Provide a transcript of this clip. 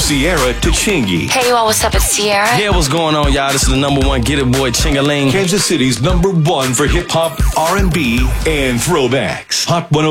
Sierra to Chingy. Hey, you all, what's up? It's Sierra. Yeah, what's going on, y'all? This is the #1 Get It Boy, Chingaling. Kansas City's #1 for hip hop, R&B, and throwbacks. Hot 106.